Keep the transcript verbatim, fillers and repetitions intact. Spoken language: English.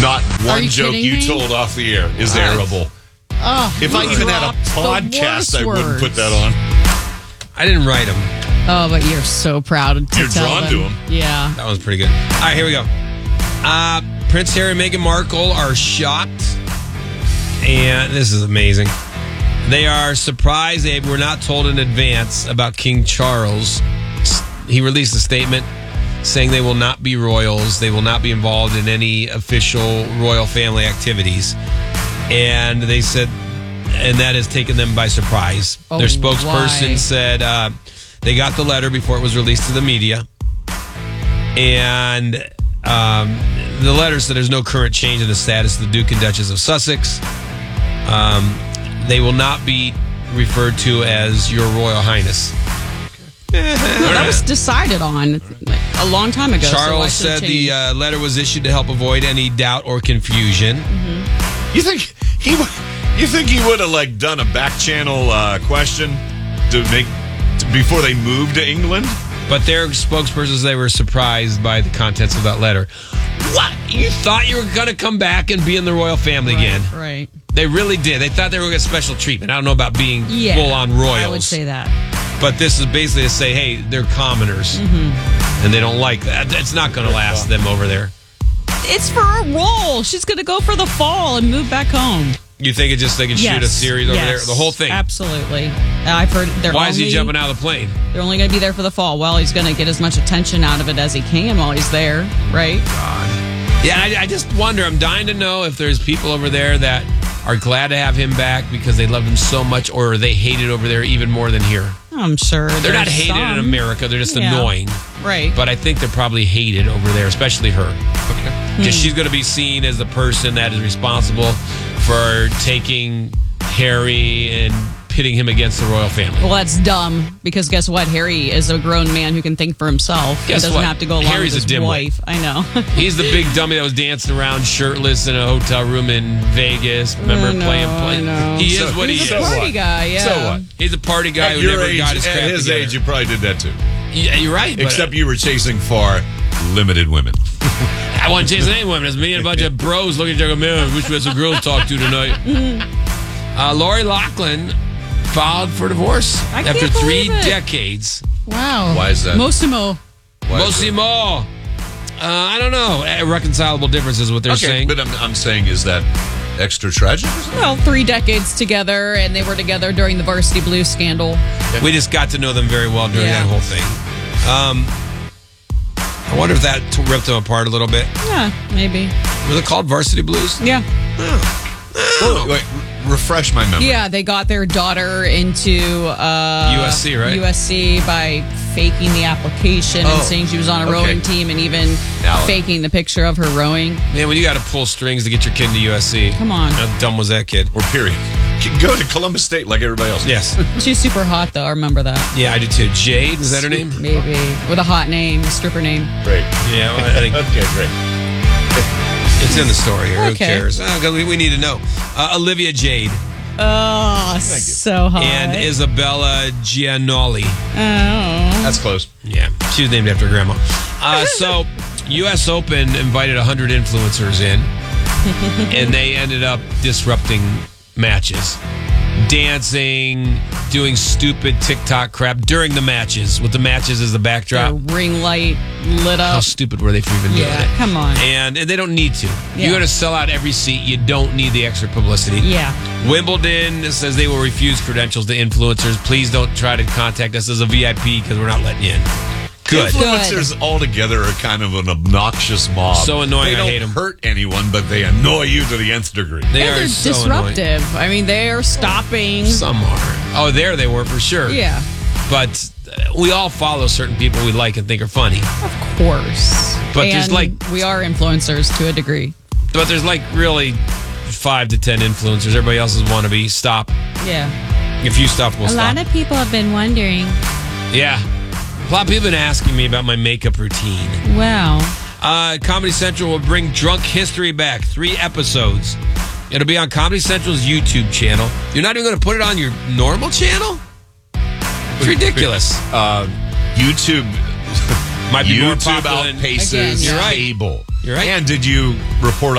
Not one you joke kidding you me? told off the air is Uh, airable. Oh, If I you even had a dropped the podcast, worst I wouldn't words. put that on. I didn't write them. Oh, but you're so proud to You're tell drawn them. to 'em. Yeah. That one's pretty good. All right, here we go. Uh, Prince Harry and Meghan Markle are shocked. And this is amazing. They are surprised they were not told in advance about King Charles. He released a statement saying they will not be royals. They will not be involved in any official royal family activities. And they said, and that has taken them by surprise. Oh, Their spokesperson why? said uh, they got the letter before it was released to the media. And um, the letter said there's no current change in the status of the Duke and Duchess of Sussex. Um, they will not be referred to as Your Royal Highness. That was decided on a long time ago. so why Charles should it said the change? uh, letter was issued to help avoid any doubt or confusion. You think he? would- You think he would have like done a back channel uh, question to make to, before they moved to England? But their spokespersons, they were surprised by the contents of that letter. What? You thought you were going to come back and be in the royal family right, again? Right. They really did. They thought they were going to get special treatment. I don't know about being Yeah. full-on royals. I would say that. But this is basically to say, hey, they're commoners. Mm-hmm. And they don't like that. It's not going to last them over there. It's for a role. She's going to go for the fall and move back home. You think it just they can shoot a Yes, series over yes, there? The whole thing? Absolutely. I've heard they're Why only, is he jumping out of the plane? They're only going to be there for the fall. Well, he's going to get as much attention out of it as he can while he's there, right? Yeah, I, I just wonder. I'm dying to know if there's people over there that are glad to have him back because they love him so much, or they hate it over there even more than here. I'm sure. They're not there's hated some. in America. They're just Yeah. annoying. Right. But I think they're probably hated over there, especially her. Okay. Because she's going to be seen as the person that is responsible for taking Harry and pitting him against the royal family. Well, that's dumb because guess what? Harry is a grown man who can think for himself. Guess he doesn't what? have to go along Harry's with a his dimwit. wife. I know. He's the big dummy that was dancing around shirtless in a hotel room in Vegas. Remember I know, playing I play? know. He is So- what he He's is. a party what? guy, yeah. So what? He's a party guy At who your never age, got his crap at his together. age, you probably did that too. Yeah, you're right. but Except you were chasing far limited women. I want to chase any women. It's me and a bunch of bros looking at each other. Man, I wish we had some girls to talk to tonight. Uh, Lori Loughlin filed for divorce I after can't three believe it. decades. Wow. Why is that? Mosimo. Why is Mostly that? more. Uh, I don't know. Irreconcilable differences, what they're Okay, saying. but I'm, I'm saying, is that extra tragic? Or something? Well, three decades together, and they were together during the Varsity Blues scandal. We just got to know them very well during Yeah. that whole thing. Um, I wonder if that t- ripped them apart a little bit. Yeah, maybe. Was it called Varsity Blues? Yeah. Wait, wait, refresh my memory. Yeah, they got their daughter into uh, U S C, right? U S C by faking the application Oh, and saying she was on a okay. rowing team and even Now- faking the picture of her rowing. Man, when you got to pull strings to get your kid into U S C. Come on. How dumb was that kid? Or period. Go to Columbus State like everybody else. Yes. She's super hot, though. I remember that. Yeah, I do too. Jade, is that her name? Maybe. With a hot name, a stripper name. Great. Yeah, well, I think Okay, great. it's in the story here. Who Okay. cares? Uh, 'cause we, we need to know. Uh, Olivia Jade Oh, so hot. and Isabella Giannoli. Oh. That's close. Yeah, she was named after grandma. Uh, so, U S Open invited one hundred influencers in, and they ended up disrupting matches. Dancing, doing stupid TikTok crap during the matches, with the matches as the backdrop. Their ring light lit How up. stupid were they for even doing Yeah, it? come on. And, and they don't need to. Yeah. You're going to sell out every seat. You don't need the extra publicity. Yeah. Wimbledon says they will refuse credentials to influencers. Please don't try to contact us as a V I P because we're not letting you in. Good. Influencers altogether are kind of an obnoxious mob. So annoying, They I don't hate 'em. hurt anyone, but they annoy you to the nth degree. They And are they're so annoying. disruptive. I mean, they are stopping. Some are. Oh, there they were for sure. Yeah, But uh, we all follow certain people we like and think are funny. of course. But there's And like- we are influencers to a degree. But there's like really five to ten influencers. Everybody else is wannabe. Stop. Yeah. If you stop, we'll A stop. lot of people have been wondering. Yeah. A lot of people have been asking me about my makeup routine. Wow. Uh, Comedy Central will bring Drunk History back. Three episodes. It'll be on Comedy Central's YouTube channel. You're not even going to put it on your normal channel? It's ridiculous. Uh, YouTube Might be more YouTube popular than- outpaces Again, yeah. You're right. cable. You're right. And did you report